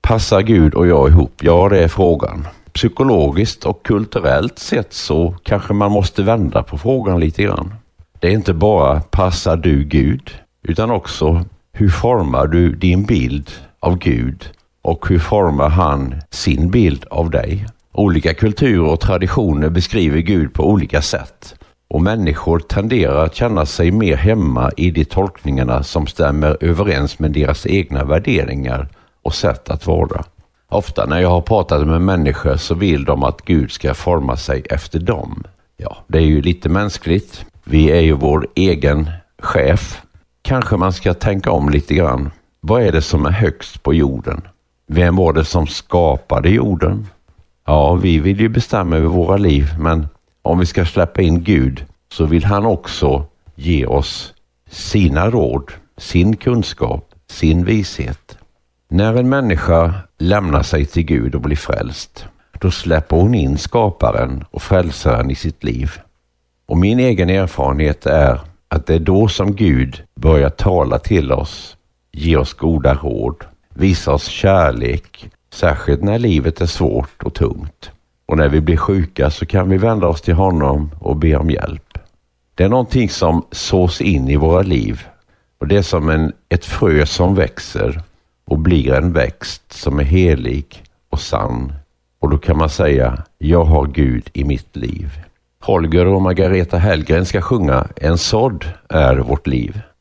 Passar Gud och jag ihop? Ja, det är frågan. Psykologiskt och kulturellt sett så kanske man måste vända på frågan lite grann. Det är inte bara passar du Gud, utan också hur formar du din bild av Gud och hur formar han sin bild av dig? Olika kulturer och traditioner beskriver Gud på olika sätt. Och människor tenderar att känna sig mer hemma i de tolkningarna som stämmer överens med deras egna värderingar och sätt att vara. Ofta när jag har pratat med människor så vill de att Gud ska forma sig efter dem. Ja, det är ju lite mänskligt. Vi är ju vår egen chef. Kanske man ska tänka om lite grann. Vad är det som är högst på jorden? Vem var det som skapade jorden? Ja, vi vill ju bestämma över våra liv, men om vi ska släppa in Gud så vill han också ge oss sina råd, sin kunskap, sin vishet. När en människa lämnar sig till Gud och blir frälst, då släpper hon in skaparen och frälsaren i sitt liv. Och min egen erfarenhet är att det är då som Gud börjar tala till oss, ge oss goda råd, visa oss kärlek, särskilt när livet är svårt och tungt. Och när vi blir sjuka så kan vi vända oss till honom och be om hjälp. Det är någonting som sås in i våra liv. Och det är som ett frö som växer och blir en växt som är helig och sann. Och då kan man säga, jag har Gud i mitt liv. Holger och Margareta Hellgren ska sjunga En sådd är vårt liv.